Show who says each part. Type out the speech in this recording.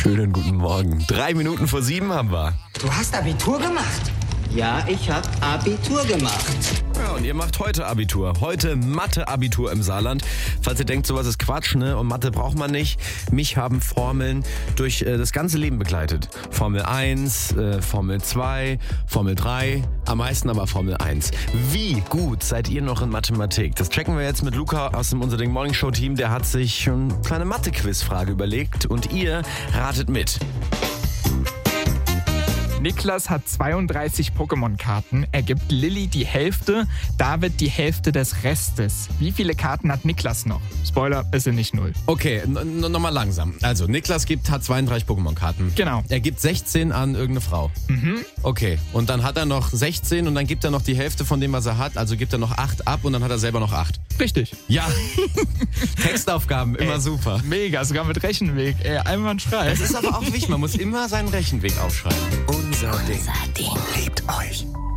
Speaker 1: Schönen guten Morgen. 3 Minuten vor 7 haben wir.
Speaker 2: Du hast Abitur gemacht?
Speaker 3: Ja, ich habe Abitur gemacht.
Speaker 1: Ja, und ihr macht heute Abitur. Heute Mathe-Abitur im Saarland. Falls ihr denkt, sowas ist Quatsch, ne? Und Mathe braucht man nicht. Mich haben Formeln durch das ganze Leben begleitet. Formel 1, Formel 2, Formel 3, am meisten aber Formel 1. Wie gut seid ihr noch in Mathematik? Das checken wir jetzt mit Luca aus dem Unser Ding Morning Show Team. Der hat sich eine kleine Mathe-Quiz-Frage überlegt und ihr ratet mit.
Speaker 4: Niklas hat 32 Pokémon-Karten. Er gibt Lilly die Hälfte, David die Hälfte des Restes. Wie viele Karten hat Niklas noch? Spoiler, es sind nicht 0.
Speaker 1: Okay, nochmal langsam. Also, Niklas hat 32 Pokémon-Karten.
Speaker 4: Genau.
Speaker 1: Er gibt 16 an irgendeine Frau. Okay, und dann hat er noch 16 und dann gibt er noch die Hälfte von dem, was er hat. Also gibt er noch 8 ab und dann hat er selber noch 8.
Speaker 4: Richtig.
Speaker 1: Ja, Textaufgaben, immer super.
Speaker 4: Mega, sogar mit Rechenweg. Einwandfrei.
Speaker 1: Das ist aber auch wichtig, man muss immer seinen Rechenweg aufschreiben.
Speaker 5: Unser Ding. Liebt euch.